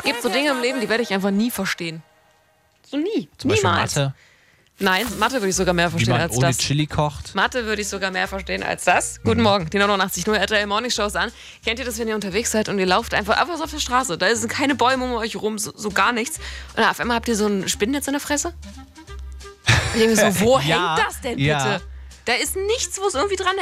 Es gibt so Dinge im Leben, die werde ich einfach nie verstehen. So nie. Zum Beispiel Niemals. Mathe. Nein, Mathe würde ich sogar mehr Wie verstehen man als ohne das. Chili kocht. Mathe würde ich sogar mehr verstehen als das. Guten Morgen, die 89.0 RTL Morning Shows an. Kennt ihr das, wenn ihr unterwegs seid und ihr lauft einfach so auf der Straße? Da sind keine Bäume um euch rum, so gar nichts. Und dann auf einmal habt ihr so ein Spinnennetz in der Fresse? Ich denke mir so, wo Ja, hängt das denn bitte? ja. Da ist nichts, wo es irgendwie dran